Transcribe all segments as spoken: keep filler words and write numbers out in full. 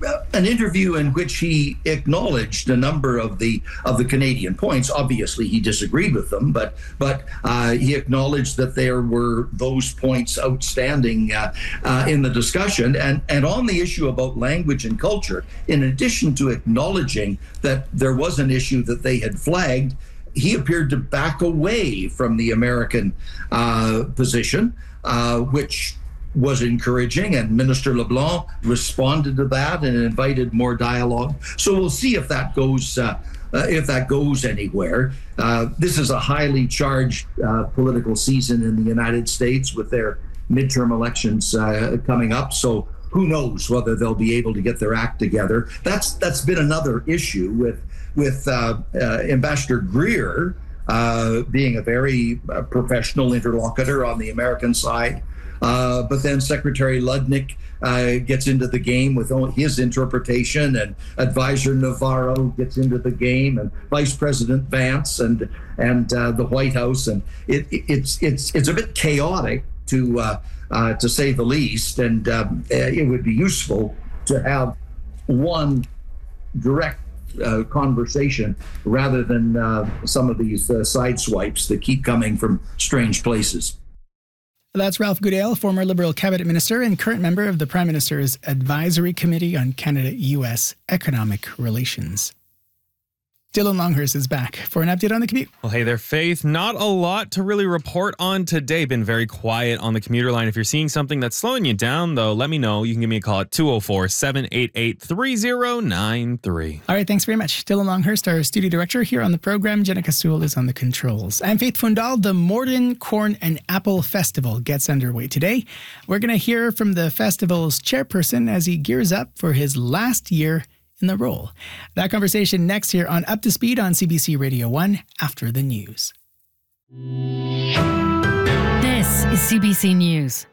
an interview in which he acknowledged a number of the of the Canadian points. Obviously, he disagreed with them, but but uh, he acknowledged that there were those points outstanding uh, uh, in the discussion. And and on the issue about language and culture, in addition to acknowledging that there was an issue that they had flagged, he appeared to back away from the American uh, position, uh, which was encouraging, and Minister LeBlanc responded to that and invited more dialogue. So we'll see if that goes uh, uh, if that goes anywhere. Uh, this is a highly charged uh, political season in the United States with their midterm elections uh, coming up. So who knows whether they'll be able to get their act together. That's that's been another issue with with uh, uh, Ambassador Greer uh, being a very uh, professional interlocutor on the American side. Uh, but then Secretary Ludnick uh, gets into the game with his interpretation, and Advisor Navarro gets into the game, and Vice President Vance and and uh, the White House, and it, it, it's it's it's a bit chaotic to uh, uh, to say the least. And um, it would be useful to have one direct Uh, conversation rather than uh, some of these uh, side swipes that keep coming from strange places. That's Ralph Goodale, former Liberal cabinet minister and current member of the Prime Minister's Advisory Committee on Canada-U S Economic Relations. Dylan Longhurst is back for an update on the commute. Well, hey there, Faith. Not a lot to really report on today. Been very quiet on the commuter line. If you're seeing something that's slowing you down, though, let me know. You can give me a call at two oh four, seven eight eight, three oh nine three. All right, thanks very much. Dylan Longhurst, our studio director here on the program. Jenica Sewell is on the controls. I'm Faith Fundal. The Morden Corn and Apple Festival gets underway today. We're going to hear from the festival's chairperson as he gears up for his last year in the role. That conversation next here on Up to Speed on C B C Radio one after the news. This is C B C News.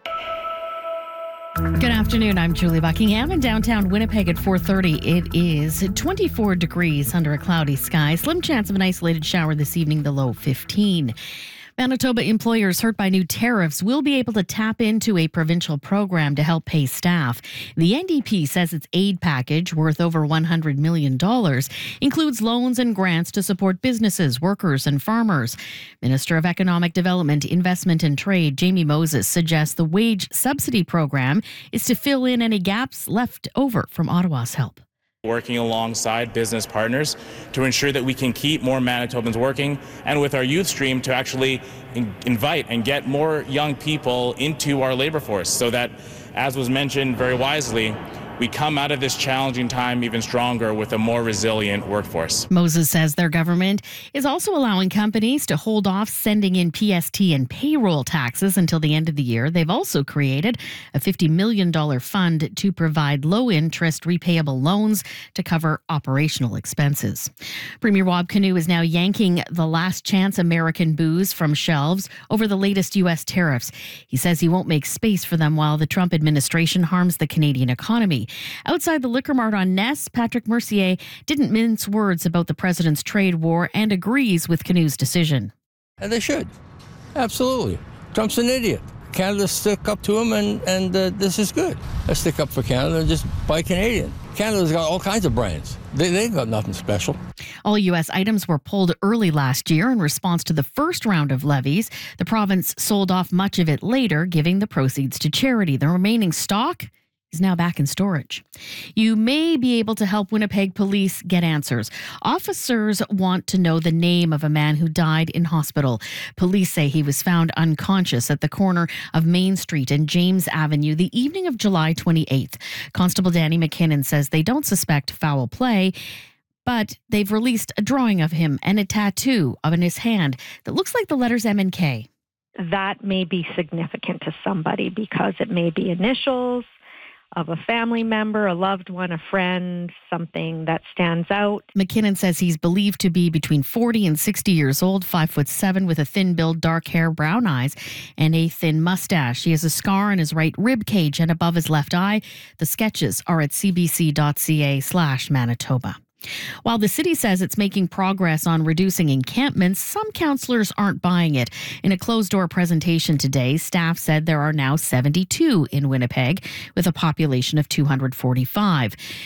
Good afternoon. I'm Julie Buckingham in downtown Winnipeg at four thirty. It is twenty-four degrees under a cloudy sky. Slim chance of an isolated shower this evening, the low fifteen. Manitoba employers hurt by new tariffs will be able to tap into a provincial program to help pay staff. The N D P says its aid package, worth over one hundred million dollars, includes loans and grants to support businesses, workers, and farmers. Minister of Economic Development, Investment and Trade, Jamie Moses, suggests the wage subsidy program is to fill in any gaps left over from Ottawa's help. Working alongside business partners to ensure that we can keep more Manitobans working, and with our youth stream to actually in- invite and get more young people into our labor force so that, as was mentioned very wisely, we come out of this challenging time even stronger with a more resilient workforce. Moses says their government is also allowing companies to hold off sending in P S T and payroll taxes until the end of the year. They've also created a fifty million dollars fund to provide low-interest repayable loans to cover operational expenses. Premier Wab Kinew is now yanking the Last Chance American booze from shelves over the latest U S tariffs. He says he won't make space for them while the Trump administration harms the Canadian economy. Outside the Liquor Mart on Ness, Patrick Mercier didn't mince words about the president's trade war and agrees with Kinew's decision. And they should. Absolutely. Trump's an idiot. Canada stick up to him, and, and uh, this is good. Let's stick up for Canada and just buy Canadian. Canada's got all kinds of brands. They, they've got nothing special. All U S items were pulled early last year in response to the first round of levies. The province sold off much of it later, giving the proceeds to charity. The remaining stock is now back in storage. You may be able to help Winnipeg police get answers. Officers want to know the name of a man who died in hospital. Police say he was found unconscious at the corner of Main Street and James Avenue the evening of July twenty-eighth. Constable Danny McKinnon says they don't suspect foul play, but they've released a drawing of him and a tattoo on his hand that looks like the letters M and K. That may be significant to somebody because it may be initials of a family member, a loved one, a friend, something that stands out. McKinnon says he's believed to be between forty and sixty years old, five foot seven, with a thin build, dark hair, brown eyes, and a thin mustache. He has a scar on his right rib cage and above his left eye. The sketches are at cbc.ca slash Manitoba. While the city says it's making progress on reducing encampments, some councillors aren't buying it. In a closed-door presentation today, staff said there are now seventy-two in Winnipeg, with a population of two hundred forty-five.